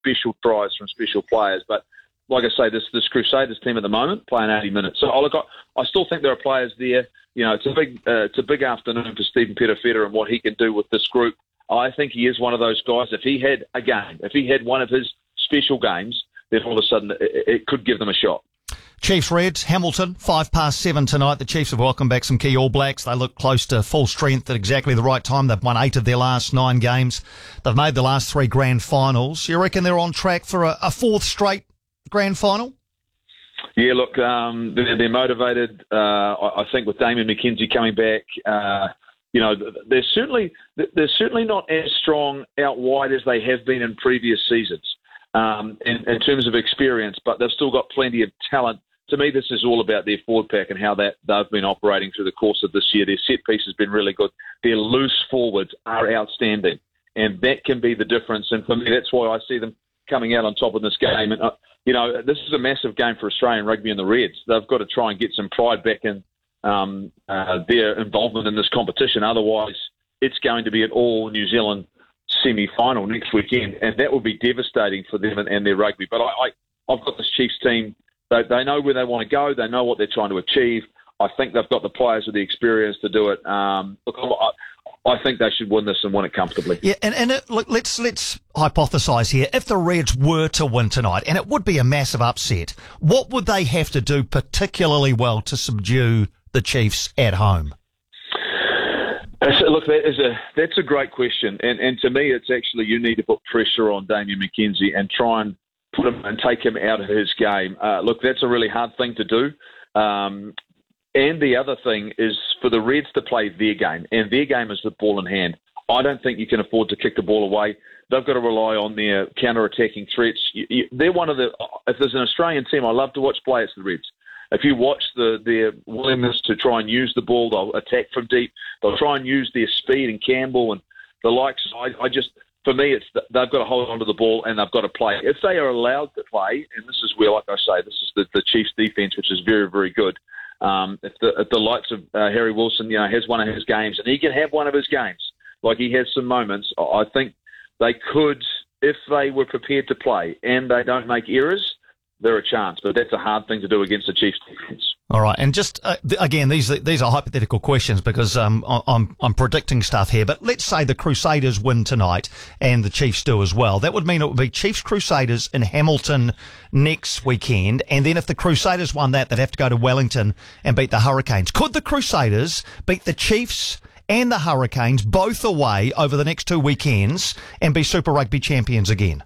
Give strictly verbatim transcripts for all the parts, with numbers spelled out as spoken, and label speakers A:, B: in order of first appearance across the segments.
A: special tries from special players. But like I say, this this Crusaders team at the moment playing eighty minutes. So I look, I still think there are players there. You know, it's a big uh, it's a big afternoon for Stephen Perofeta and what he can do with this group. I think he is one of those guys. If he had a game, if he had one of his special games, then all of a sudden it, it could give them a shot.
B: Chiefs Reds, Hamilton, five past seven tonight. The Chiefs have welcomed back some key All Blacks. They look close to full strength at exactly the right time. They've won eight of their last nine games. They've made the last three grand finals. You reckon they're on track for a, a fourth straight grand final?
A: Yeah, look, um, they're, they're motivated. Uh, I, I think with Damian McKenzie coming back, uh, you know, they're certainly they're certainly not as strong out wide as they have been in previous seasons um, in, in terms of experience, but they've still got plenty of talent. To me, this is all about their forward pack and how that they've been operating through the course of this year. Their set piece has been really good. Their loose forwards are outstanding, and that can be the difference. And for me, that's why I see them coming out on top of this game. And, uh, you know, this is a massive game for Australian rugby and the Reds. They've got to try and get some pride back in um, uh, their involvement in this competition. Otherwise, it's going to be an all-New Zealand semi-final next weekend, and that will be devastating for them and, and their rugby. But I, I, I've got this Chiefs team. They, they know where they want to go. They know what they're trying to achieve. I think they've got the players with the experience to do it. Um, look, I, I think they should win this and win it comfortably.
B: Yeah, and, and it, look, let's let's hypothesise here. If the Reds were to win tonight, and it would be a massive upset, what would they have to do particularly well to subdue the Chiefs at home?
A: So, look, that is a that's a great question, and and to me, it's actually you need to put pressure on Damian McKenzie and try and put him and take him out of his game. Uh, look, that's a really hard thing to do. Um, and the other thing is for the Reds to play their game, and their game is the ball in hand. I don't think you can afford to kick the ball away. They've got to rely on their counter-attacking threats. You, you, they're one of the. If there's an Australian team I love to watch play, it's the Reds. If you watch the, their willingness to try and use the ball, they'll attack from deep. They'll try and use their speed and Campbell and the likes. I, I just. For me, it's they've got to hold on to the ball and they've got to play. If they are allowed to play, and this is where, like I say, this is the, the Chiefs' defence, which is very, very good. Um, if, the, if the likes of uh, Harry Wilson, you know, has one of his games, and he can have one of his games, like he has some moments, I think they could, if they were prepared to play and they don't make errors, they're a chance. But that's a hard thing to do against the Chiefs' defence.
B: All right, and just uh, again, these these are hypothetical questions because um, I'm I'm predicting stuff here. But let's say the Crusaders win tonight and the Chiefs do as well. That would mean it would be Chiefs Crusaders in Hamilton next weekend, and then if the Crusaders won that, they'd have to go to Wellington and beat the Hurricanes. Could the Crusaders beat the Chiefs and the Hurricanes both away over the next two weekends and be Super Rugby champions again?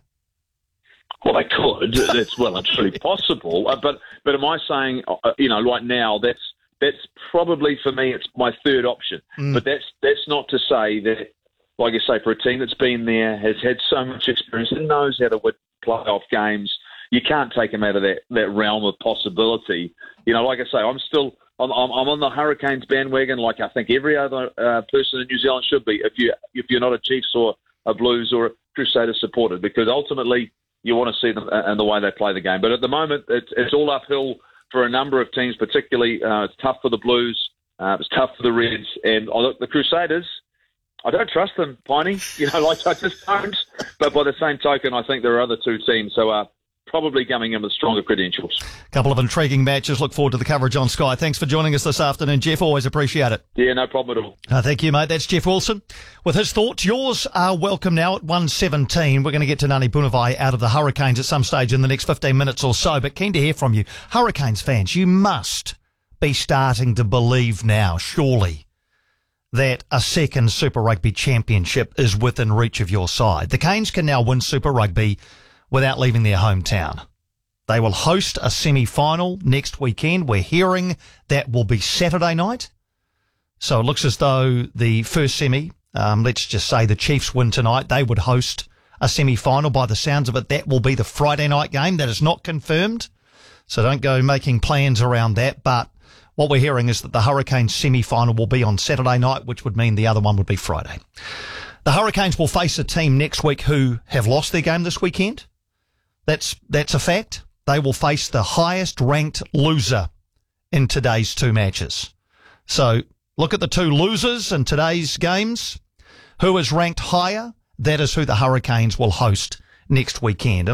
A: Well, they could. It's well and truly possible. Uh, but but am I saying, uh, you know, right now that's that's probably for me it's my third option. Mm. But that's that's not to say that, like I say, for a team that's been there, has had so much experience, and knows how to win playoff games, you can't take them out of that, that realm of possibility. You know, like I say, I'm still I'm, I'm, I'm on the Hurricanes bandwagon, like I think every other uh, person in New Zealand should be. If you if you're not a Chiefs or a Blues or a Crusaders supporter, because ultimately you want to see them and the way they play the game. But at the moment, it's, it's all uphill for a number of teams, particularly uh, it's tough for the Blues, uh, it's tough for the Reds, and I look, the Crusaders, I don't trust them, Piney. You know, like I just don't. But by the same token, I think there are other two teams who are probably coming in with stronger credentials.
B: A couple of intriguing matches. Look forward to the coverage on Sky. Thanks for joining us this afternoon, Jeff. Always appreciate it.
A: Yeah, no problem at all.
B: Uh, thank you, mate. That's Jeff Wilson with his thoughts. Yours are welcome now at one seventeen. We're going to get to Ngani Bunivai out of the Hurricanes at some stage in the next fifteen minutes or so, but keen to hear from you. Hurricanes fans, you must be starting to believe now, surely, that a second Super Rugby championship is within reach of your side. The Canes can now win Super Rugby without leaving their hometown. They will host a semi-final next weekend. We're hearing that will be Saturday night. So it looks as though the first semi, um, let's just say the Chiefs win tonight, they would host a semi-final. By the sounds of it, that will be the Friday night game. That is not confirmed. So don't go making plans around that. But what we're hearing is that the Hurricanes semi-final will be on Saturday night, which would mean the other one would be Friday. The Hurricanes will face a team next week who have lost their game this weekend. That's that's a fact. They will face the highest ranked loser in today's two matches. So look at the two losers in today's games. Who is ranked higher? That is who the Hurricanes will host next weekend.